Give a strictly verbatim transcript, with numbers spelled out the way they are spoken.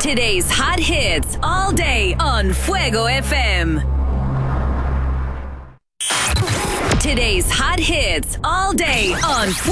Today's hot hits all day on Fuego F M. Today's hot hits all day on